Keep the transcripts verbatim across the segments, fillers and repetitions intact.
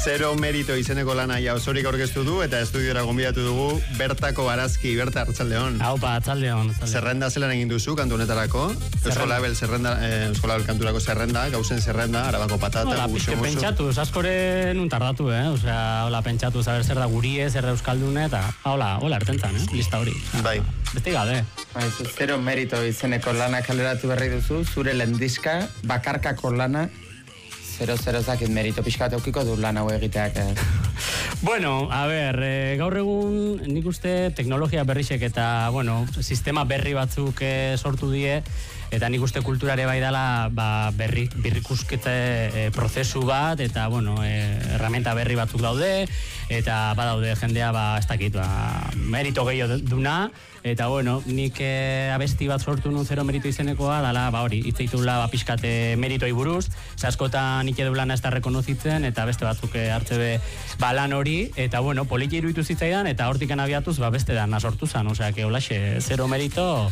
Zero Merito izeneko lana ja osorik aurkeztu du eta estudiora gonbidatu dugu Bertako Barazki. Berta, arratsaldeon. Aupa, arratsaldeon. Zerrenda zelan egin duzu kantu honetarako? Euskolabel zerrenda, eh, Euskolabel kanturako zerrenda, gauzen zerrenda, Arabako patata, hola, guxo musu. Pentsatu, askoren un tardatu, eh? Osea, hola, pentsatu, saber zer da gurie, zer da euskaldune, eta hola, hola, ertentzan, eh? Lista hori. Bai. Beste gabe. Bai, Zero Merito izeneko lana kaleratu berri duzu, zure lendiska, bakarkako lana, zero zero zakit merito pixkat eukiko du lan hau egiteak. Eh. Bueno, a ber, e, gaur egun nik uste teknologia berrisek eta, bueno, sistema berri batzuk e, sortu die, eta nik uste kulturare bai dela ba, berri, birrikuskete e, prozesu bat, eta, bueno, e, herramienta berri batzuk daude, eta badaude jendea, ba, ez dakit, ba, merito gehiago duna, eta, bueno, nik e, abesti bat sortu nun Zero Merito izenekoa, dala, ba, hori, itzeitula, ba, pixkate meritoi buruz, zaskotan nik edu lana ez da rekonozitzen, eta beste batzuk hartze be, ba, lan hori, eta, bueno, poliki iruditu zitzaidan, eta hortikan abiatuz, ba, beste dana sortu zan, osea, que holaxe, Zero Merito,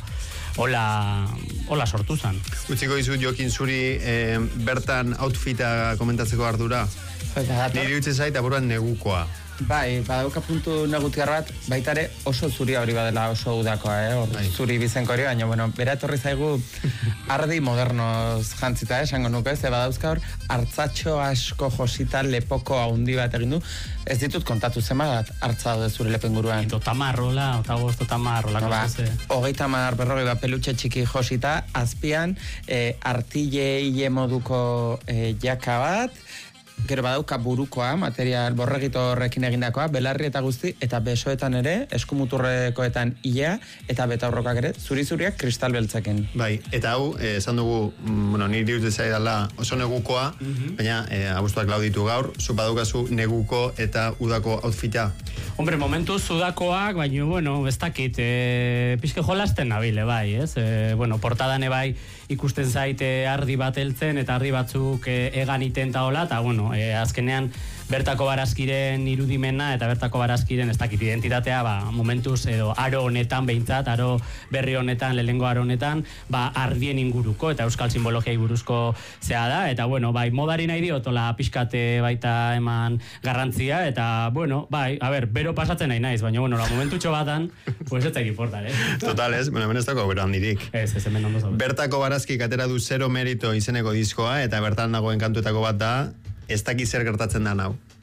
hola, hola sortu zan. Utziko dizut Jokin zuri eh, bertan outfita komentatzeko ardura. Niri utzi zait aburuan negukoa. Bai, badauka puntu negutiar bat, baitare oso zuria hori badela oso udakoa, eh? Or, zuri bizenko hori, baina, bueno, bera etorri zaigu ardi modernoz jantzita, eh? Esango nuke, ze badauzka hor, hartzatxo asko josita lepoko haundi bat egin du, ez ditut kontatu zema bat hartza daude zure lepenguruan. Ito tamarrola, otagoz tamarrola, ba, kose. Hogeita mar berrogei bat pelutxe txiki josita, azpian, eh, artille hile moduko eh, jaka bat, gero badauka burukoa, material borregito horrekin egindakoa, belarri eta guzti, eta besoetan ere, eskumuturrekoetan ilea, eta betaurrokak ere, zuri-zuriak kristal beltzekin. Bai, eta hau, eh, esan dugu, mm, bueno, niri dut zaidala oso negukoa, mm-hmm. baina eh, abuztuak lauditu gaur, zu badaukazu neguko eta udako outfita. Hombre, momentu zudakoak, baina, bueno, ez dakit, e, pixke jolasten nabile, bai, ez? E, bueno, portadane bai ikusten zaite ardi bat heltzen, eta ardi batzuk e, egan iten ta hola, eta, bueno, e, azkenean Bertako Barazkiren irudimena eta Bertako Barazkiren ez dakit identitatea, ba, momentuz edo aro honetan behintzat, aro berri honetan, lehengo aro honetan, ba, ardien inguruko eta euskal simbologiai buruzko zea da, eta, bueno, bai, modari nahi diotola pixkate baita eman garrantzia, eta, bueno, bai, a ber, bero pasatzen nahi naiz, baina, bueno, la momentutxo batan, pues ez egin portar, eh? Total, ez, bueno, hemen ez dago bero handirik. Ez, ez, hemen ondo zabe. Bertako Barazki atera du Zero Merito izeneko diskoa, eta bertan dagoen kantuetako bat da, ez daki zer gertatzen da hau.